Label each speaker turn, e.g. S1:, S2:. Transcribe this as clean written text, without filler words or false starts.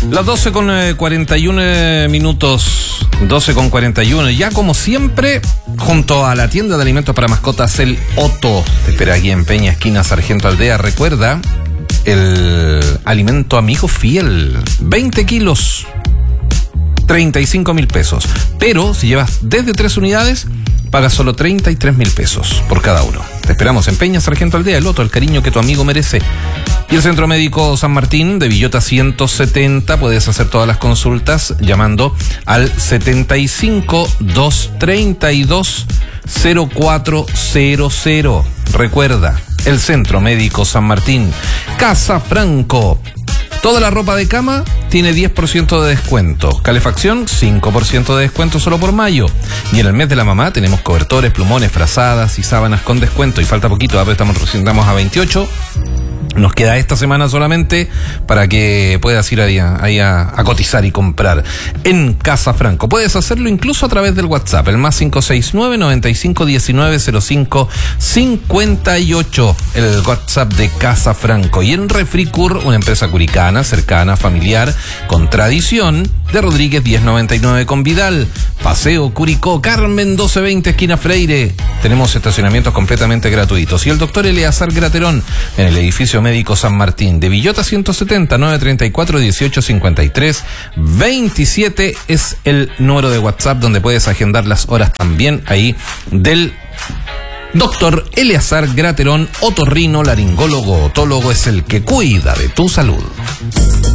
S1: Las 12:41 minutos, 12:41. Ya como siempre, junto a la tienda de alimentos para mascotas, el Otto. Te espera aquí en Peña, esquina Sargento Aldea. Recuerda, el alimento amigo fiel, 20 kilos, 35.000 pesos. Pero si llevas desde 3 unidades, pagas solo 33.000 pesos por cada uno. Te esperamos en Peña Sargento Aldea, el Otto, el cariño que tu amigo merece. Y el Centro Médico San Martín de Villota 170, puedes hacer todas las consultas llamando al 75-232-0400. Recuerda, el Centro Médico San Martín. Casa Franco. Toda la ropa de cama tiene 10% de descuento. Calefacción, 5% de descuento solo por mayo. Y en el mes de la mamá tenemos cobertores, plumones, frazadas y sábanas con descuento. Y falta poquito, estamos a 28. Nos queda esta semana solamente para que puedas ir ahí a cotizar y comprar en Casa Franco. Puedes hacerlo incluso a través del WhatsApp, el más 569-9519-0558, el WhatsApp de Casa Franco. Y en Refricur, una empresa curicana, cercana, familiar, con tradición, de Rodríguez 1099 con Vidal, Paseo Curicó, Carmen 1220, esquina Freire. Tenemos estacionamientos completamente gratuitos. Y el doctor Eleazar Graterón, en el edificio médico San Martín de Villota 170, 934-1853-27 es el número de WhatsApp donde puedes agendar las horas también ahí del doctor Eleazar Graterón, otorrino, laringólogo, otólogo, es el que cuida de tu salud.